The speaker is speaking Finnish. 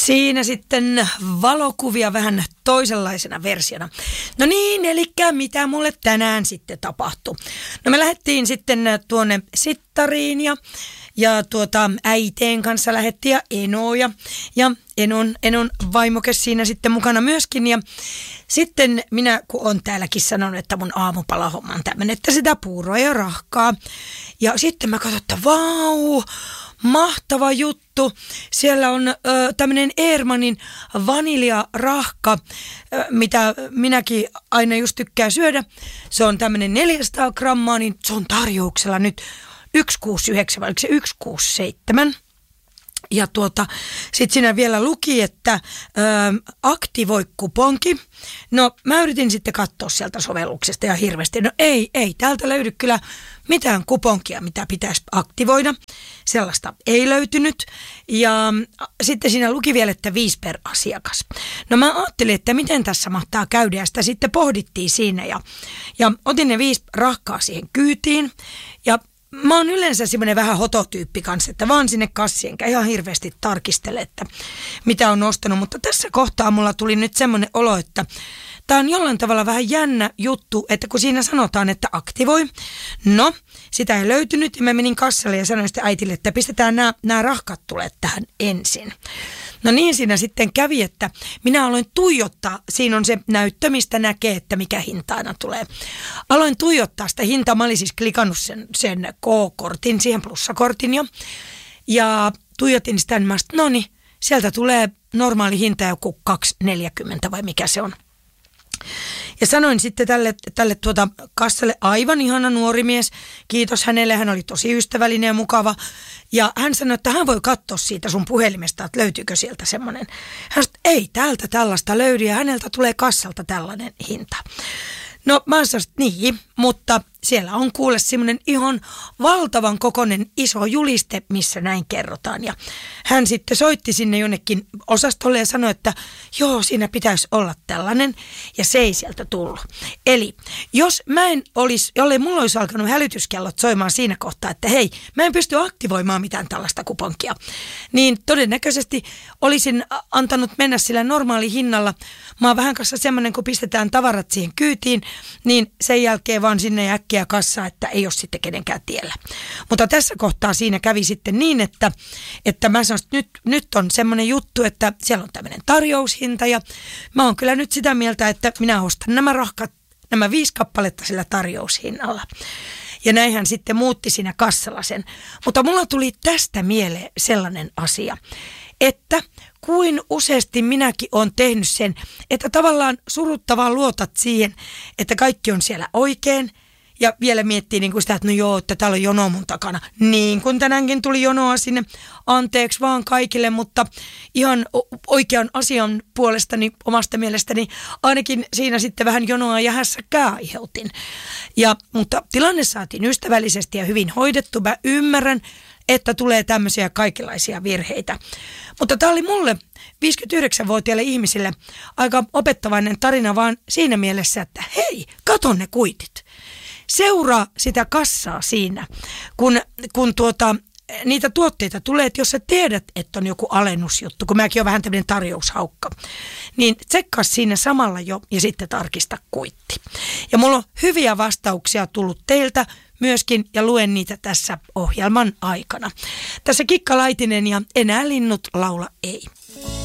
Siinä sitten valokuvia vähän toisenlaisena versiona. No niin, eli mitä mulle tänään sitten tapahtui? No me lähdettiin sitten tuonne Sittariin ja äiteen kanssa lähdettiin ja Enon vaimoke siinä sitten mukana myöskin. Ja sitten minä, kun on täälläkin sanonut, että mun aamupalahomma on tämmöinen, että sitä puuroa ja rahkaa. Ja sitten mä katson, että vau, mahtava juttu. Siellä on tämmöinen Ehrmannin vaniljarahka, mitä minäkin aina just tykkään syödä. Se on tämmöinen 400 grammaa, niin se on tarjouksella nyt 169, vai oliko se 167? Ja sitten siinä vielä luki, että aktivoi kuponki. No mä yritin sitten katsoa sieltä sovelluksesta ja hirveästi. No ei täältä löydy kyllä mitään kuponkia, mitä pitäisi aktivoida. Sellaista ei löytynyt. Ja sitten siinä luki vielä, että 5 per asiakas. No mä ajattelin, että miten tässä mahtaa käydä, ja sitä sitten pohdittiin siinä. Ja otin ne 5 rahkaa siihen kyytiin. Ja mä oon yleensä semmoinen vähän hototyyppi kanssa, että vaan sinne kassiin enkä ihan hirveästi tarkistele, että mitä on ostanut. Mutta tässä kohtaa mulla tuli nyt semmoinen olo, että tää on jollain tavalla vähän jännä juttu, että kun siinä sanotaan, että aktivoi. No, sitä ei löytynyt ja mä menin kassalle ja sanoin sitten äitille, että pistetään nämä rahkat tulee tähän ensin. No niin siinä sitten kävi, että minä aloin tuijottaa, siinä on se näyttö, mistä näkee, että mikä hinta aina tulee. Aloin tuijottaa sitä hintaa, mä olin siis klikannut sen K-kortin, siihen plussakortin jo. Ja tuijotin sitä, niin mä sanoin, no niin, sieltä tulee normaali hinta joku 2,40 vai mikä se on. Ja sanoin sitten tälle kassalle, aivan ihana nuori mies, kiitos hänelle, hän oli tosi ystävällinen ja mukava. Ja hän sanoi, että hän voi katsoa siitä sun puhelimesta, että löytyykö sieltä semmoinen. Hän sanoi, että ei täältä tällaista löydy ja häneltä tulee kassalta tällainen hinta. No mä sanoin, että niin, mutta siellä on kuule semmoinen ihan valtavan kokoinen iso juliste, missä näin kerrotaan. Ja hän sitten soitti sinne jonnekin osastolle ja sanoi, että joo, siinä pitäisi olla tällainen, ja se ei sieltä tullut. Eli jos jollei mulla olisi alkanut hälytyskellot soimaan siinä kohtaa, että hei, mä en pysty aktivoimaan mitään tällaista kuponkia, niin todennäköisesti olisin antanut mennä sillä normaali hinnalla. Mä oon vähän kanssa semmoinen, kun pistetään tavarat siihen kyytiin, niin sen jälkeen vaan sinne äkkiä kassaa, että ei ole sitten kenenkään tiellä. Mutta tässä kohtaa siinä kävi sitten niin, että mä sanoin, että nyt on semmoinen juttu, että siellä on tämmöinen tarjoushinta ja mä oon kyllä nyt sitä mieltä, että minä ostan nämä 5 kappaletta sillä tarjoushinnalla. Ja näinhän sitten muutti siinä kassalla sen. Mutta mulla tuli tästä mieleen sellainen asia, että kuin useasti minäkin olen tehnyt sen, että tavallaan suruttavaa luotat siihen, että kaikki on siellä oikein. Ja vielä miettii niin kuin sitä, että no joo, että täällä on jono mun takana. Niin kuin tänäänkin tuli jonoa sinne, anteeksi vaan kaikille, mutta ihan oikean asian puolestani, omasta mielestäni, ainakin siinä sitten vähän jonoa ja hässäkää aiheutin. Mutta tilanne saatiin ystävällisesti ja hyvin hoidettu. Mä ymmärrän, että tulee tämmöisiä kaikenlaisia virheitä. Mutta tämä oli mulle 59-vuotiaille ihmisille aika opettavainen tarina vaan siinä mielessä, että hei, kato ne kuitit. Seuraa sitä kassaa siinä, kun niitä tuotteita tulee, että jos sä tiedät, että on joku alennusjuttu, kun mäkin olen vähän tämmöinen tarjoushaukka, niin tsekkaa siinä samalla jo ja sitten tarkista kuitti. Ja mulla on hyviä vastauksia tullut teiltä myöskin ja luen niitä tässä ohjelman aikana. Tässä Kikka Laitinen ja Enää linnut laula ei.